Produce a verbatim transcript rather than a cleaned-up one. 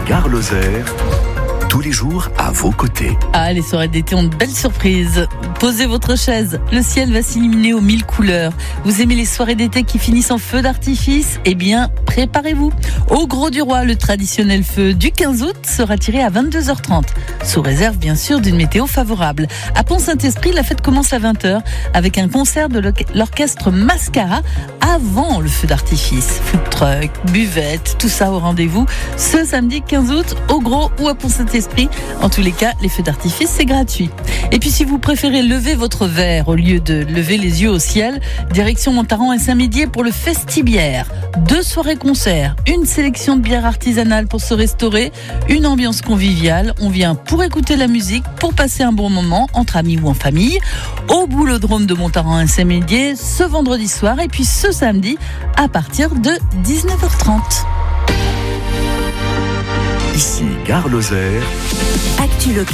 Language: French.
Gare Lozère, tous les jours à vos côtés. Ah, les soirées d'été ont de belles surprises. Posez votre chaise, le ciel va s'illuminer aux mille couleurs. Vous aimez les soirées d'été qui finissent en feu d'artifice ? Eh bien, préparez-vous. Au Gros du Roi, le traditionnel feu du quinze août sera tiré à vingt-deux heures trente, sous réserve bien sûr d'une météo favorable. À Pont-Saint-Esprit, la fête commence à vingt heures avec un concert de l'orchestre Mascara avant le feu d'artifice. Food truck, buvette, tout ça au rendez-vous ce samedi quinze août au Gros ou à Pont-Saint-Esprit. En tous les cas, les feux d'artifice, c'est gratuit. Et puis si vous préférez lever votre verre au lieu de lever les yeux au ciel, direction Montaran et Saint-Médier pour le Festibière. Deux soirées concerts, une sélection de bières artisanales pour se restaurer, une ambiance conviviale. On vient pour écouter la musique, pour passer un bon moment entre amis ou en famille, au Boulodrome de Montaran et Saint-Médier ce vendredi soir et puis ce samedi à partir de dix-neuf heures trente. Ici Gare Lozère. Actu